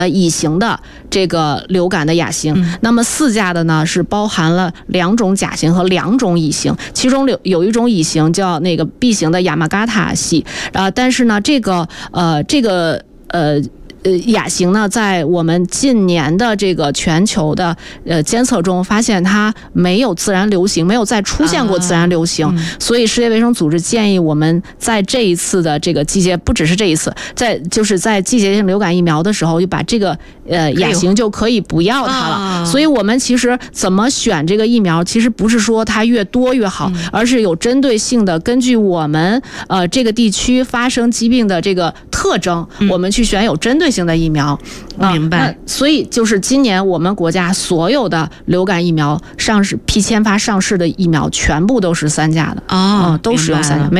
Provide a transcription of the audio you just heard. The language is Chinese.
乙型的这个流感的亚型，那么4价的呢是包含了2种甲型和2种乙型，其中有一种乙型叫那个 B 型的雅马嘎塔系，但是呢亚型呢，在我们近年的这个全球的监测中，发现它没有自然流行，没有再出现过自然流行，所以世界卫生组织建议我们在这一次的这个季节，不只是这一次，在季节性流感疫苗的时候，就把这个亚型就可以不要它了。所以我们其实怎么选这个疫苗，其实不是说它越多越好，而是有针对性的，根据我们这个地区发生疾病的这个特征，我们去选有针对性的疫苗。 明白。 所以就是今年我们国家所有的流感疫苗上市批签发上市的疫苗，全部都是3价的，都使用3价。